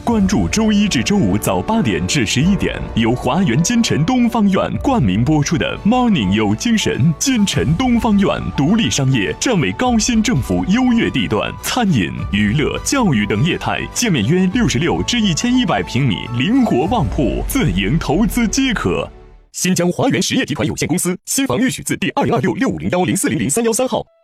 关注周一至周五早8点至11点，由华园金晨东方院冠名播出的 Morning 有精神。金晨东方院独立商业，站为高新政府优越地段，餐饮、娱乐、教育等业态，建面约66至1100平米，灵活旺铺，自营投资皆可。新疆华源实业集团有限公司新房预许字第202665010400313号。